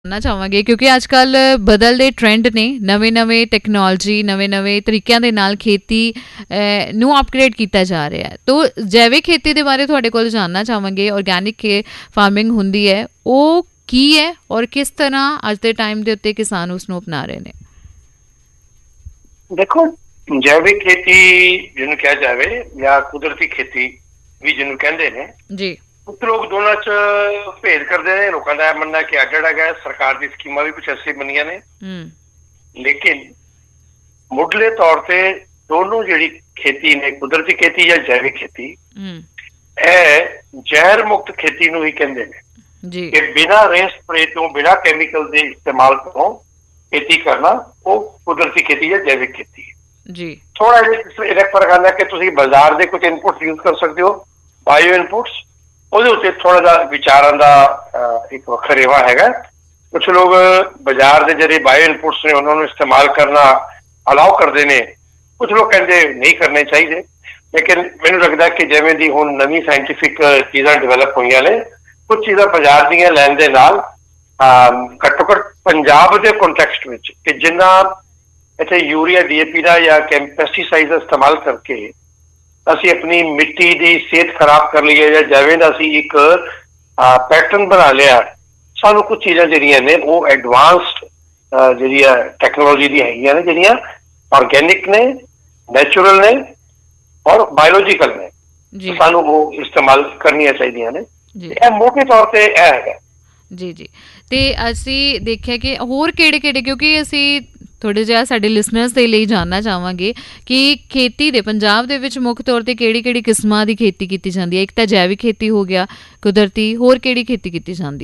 जानना चाहांगे क्योंकि अजकल बदलते ट्रेंड ने नवे टैक्नोलॉजी नवे तरीकों के नाल खेती नू अपग्रेड किया जा रहा है। तो जैविक खेती के बारे तुहाडे कोल जानना चाहांगे ऑर्गैनिक फार्मिंग हुंदी है वो की है और किस तरह अज के टाइम के उत्ते किसान उसनू अपना रहे हैं। देखो जैविक खेती जिन्होंने कहा जाए या कुदरती खेती भी जिन्होंने कहते हैं जी कुछ लोग दोनों च भेद करते हैं। लोगों का मनना कि अड्ड अड्ड है, सरकार की स्कीमां भी कुछ ऐसी बनिया ने, लेकिन मुढ़ले तौर पे दोनों जी खेती ने कुदरती खेती या जैविक खेती जहर मुक्त खेती नूं ही कहते हैं कि बिना रेह स्प्रे तो बिना कैमिकल के इस्तेमाल तो खेती करना वो कुदरती खेती या जैविक खेती है जी। थोड़ा जिहा फर्क आना कि तुसीं बाजार के कुछ इनपुट्स यूज कर सकते हो, बायो इनपुट्स, ਉਹਦੇ ਉੱਤੇ ਥੋੜਾ ਜਿਹਾ ਵਿਚਾਰਾਂ ਦਾ ਇੱਕ ਵੱਖਰੇਵਾ ਹੈਗਾ। ਕੁਝ ਲੋਕ ਬਾਜ਼ਾਰ ਦੇ ਜਿਹੜੇ ਬਾਇਓ ਇਨਪੁਟਸ ਨੇ ਉਹਨਾਂ ਨੂੰ ਇਸਤੇਮਾਲ ਕਰਨਾ ਅਲਾਉ ਕਰਦੇ ਨੇ, ਕੁਝ ਲੋਕ ਕਹਿੰਦੇ ਨਹੀਂ ਕਰਨੇ ਚਾਹੀਦੇ। ਲੇਕਿਨ ਮੈਨੂੰ ਲੱਗਦਾ ਕਿ ਜਿਵੇਂ ਦੀ ਹੁਣ ਨਵੀਂ ਸਾਇੰਟੀਫਿਕ ਚੀਜ਼ਾਂ ਡਿਵੈਲਪ ਹੋਈਆਂ ਨੇ, ਕੁਝ ਚੀਜ਼ਾਂ ਬਾਜ਼ਾਰ ਦੀਆਂ ਲੈਣ ਦੇ ਨਾਲ ਘੱਟੋ ਘੱਟ ਪੰਜਾਬ ਦੇ ਕੰਟੈਕਸਟ ਵਿੱਚ ਕਿ ਜਿੰਨਾ ਇੱਥੇ ਯੂਰੀਆ ਡੀਏਪੀ ਦਾ ਜਾਂ ਪੈਸਟੀਸਾਈਡ ਦਾ ਇਸਤੇਮਾਲ ਕਰਕੇ ਅਸੀਂ अपनी मिट्टी की सेहत खराब कर ली है या जिवें दा असीं एक पैटर्न बना लिया, सानू कुछ चीज़ां जिहड़ियां ने वो एडवांस्ड जिहड़ियां टैक्नोलॉजी दी हैगियां ने, जिहड़ियां ऑर्गेनिक ने, नैचुरल ने और बायोलॉजिकल ने, सानू वो इस्तेमाल करनियां चाहिदियां ने। ये मोटे तौर पे यह हैगा जी जी। ते असीं देखिया कि होर किहड़े-किहड़े, क्योंकि असीं थोड़े जिहा साडे लिसनर्स दे लई जानना चाहांगे कि खेती दे पंजाब दे विच मुख तौर ते किहड़ी-किहड़ी किस्मां दी खेती कीती जांदी है। एक तां जैविक खेती हो गया, कुदरती, होर किहड़ी खेती कीती जांदी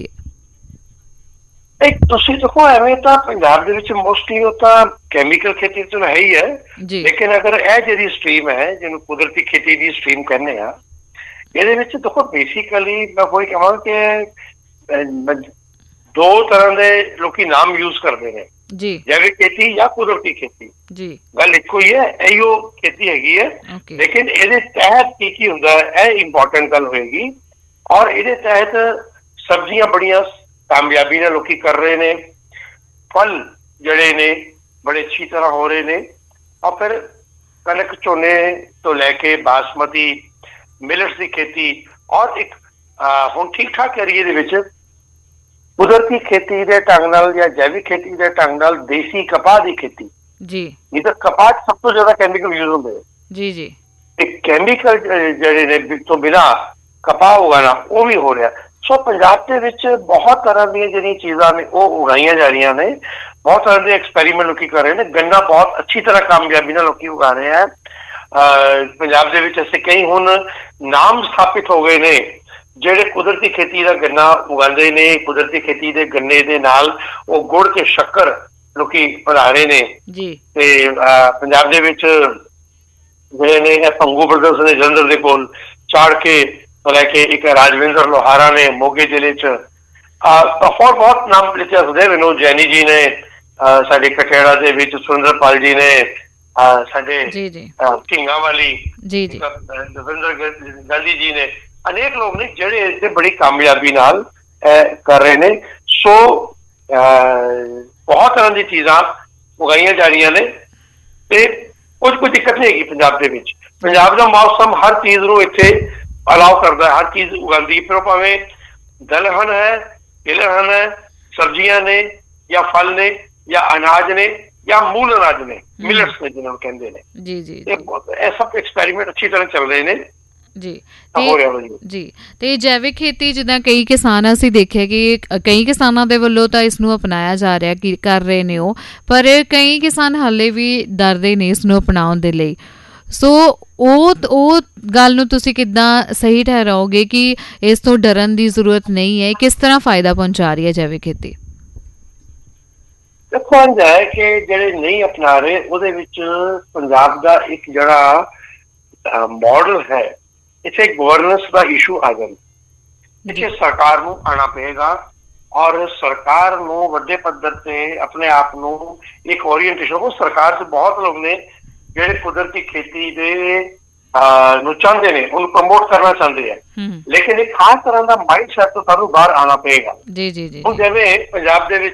है? एक तुसीं देखो एवें तां पंजाब दे विच मोस्टली वो तां कैमिकल खेती तो है ही है, लेकिन अगर यह जिहड़ी स्ट्रीम है जिहनूं कुदरती खेती दी स्ट्रीम कहने आ, इहदे विच देखो बेसिकली मैं वही कहां कि दो तरह के लोग नाम यूज करते हैं जी, जैविक खेती या कुदरती खेती जी। गल एको ही है, इहो खेती हैगी है, लेकिन इहदे तहत की हुंदा है यह इंपॉर्टेंट गल होएगी। और इहदे तहत सब्जियां बड़ियां कामयाबी नाल लोकी कर रहे ने, फल जड़े ने बड़े अच्छी तरह हो रहे ने, और फिर कनक झोने तो लैके बासमती मिलट्स की खेती और एक हुण ठीक ठाक एरिए दे विच कुदरती खेती के ढंग नाल या जैविक खेती के ढंग नाल देसी कपाह की खेती जी। नहीं तो कपाह सब तो ज्यादा कैमिकल यूज होंगे जी जी। कैमिकल जड़े ने तो बिना कपाह उगाना वो भी हो रहा। सो पंजाब के विच बहुत तरह दी जिहड़ी चीज़ां ने वो उगाईयां जा रही ने, बहुत तरह के एक्सपेरीमेंट लोग कर रहे हैं। गन्ना बहुत अच्छी तरह कामयाबी नाल लोग उगा रहे हैं। पंजाब के विच ऐसे कई हुण नाम स्थापित हो गए ने ਜਿਹੜੇ कुदरती खेती का गन्ना उगाते ने, कुदरती खेती के गन्ने के नाल वो गुड़ ते शक्कर लोकी बना रहे ने जी। ते पंजाब दे विच जिहड़े ने भंगू ब्रदर्स ने जलंधर दे कोल चाड़ के लैके एक राजविंदर लोहारा ने मोगे जिले च बहुत नाम लिखे सकते। विनोद जैनी जी ने साडे कठेड़ा दे विच सुरेंद्रपाल जी ने साडे ढिंगा वाली दविंदर गांधी जी ने, अनेक लोग ने जिहड़े इत्थे बड़ी कामयाबी नाल कर रहे ने। सो बहुत तरह की चीज़ां उगाईयां जा रही ने ते कोई दिक्कत नहीं हैगी पंजाब दे विच। पंजाब का मौसम हर चीज़ नूं इत्थे अलाउ करता है, हर चीज़ उगांदी, फिर भावें दलहन है, तिलहन है, सब्जियां ने या फल ने या अनाज ने या मूल अनाज ने, मिलट्स ने जिन्होंने कहते हैं जी जी। ये सब एक्सपेरीमेंट अच्छी तरह चल रहे हैं जी। जी ते जैविक खेती जिद्दां कई किसान असीं देखिया कि कई किसानां दे वल्लों तां इस नूं अपनाया जा रहा कि कर रहे ने ओ, पर कई किसान हाले भी डरदे ने इस नूं अपनाउण दे लई। सो ਉਹ ਗੱਲ ਨੂੰ ਤੁਸੀਂ ਕਿੱਦਾਂ ਸਹੀ ਠਹਿਰਾਓਗੇ ਕਿ ਇਸ ਤੋਂ ਡਰਨ ਦੀ ਜ਼ਰੂਰਤ ਨਹੀਂ ਹੈ? ਕਿਸ ਤਰ੍ਹਾਂ ਫਾਇਦਾ ਪਹੁੰਚਾ ਰਹੀ ਹੈ ਜੈਵਿਕ खेती? देखो है कि ਜਿਹੜੇ नहीं अपना रहे ਉਹਦੇ ਵਿੱਚ ਪੰਜਾਬ ਦਾ ਇੱਕ ਜਿਹੜਾ मॉडल है, इसे गवर्नेंस का इशू आ जाए। इसे सरकार नूं आना पेगा और सरकार नूं वड्डे पद्धर से अपने आप नूं एक ओरिएंटेशन को सरकार से बहुत लोग ने ਜਿਹੜੇ कुदरती खेती दे ਨੂੰ ਚਾਹੁੰਦੇ ਨੇ ਉਹਨੂੰ ਪ੍ਰਮੋਟ ਕਰਨਾ ਚਾਹੁੰਦੇ ਆ, ਲੇਕਿਨ ਇੱਕ ਖਾਸ ਤਰ੍ਹਾਂ ਦਾ ਮਾਈਂਡ ਸੈਟ ਤੋਂ ਸਾਨੂੰ ਬਾਹਰ ਆਉਣਾ ਪਏਗਾ। ਜੀ ਜੀ ਜੀ। ਹੁਣ ਜਿਵੇਂ ਪੰਜਾਬ ਦੇ ਵਿੱਚ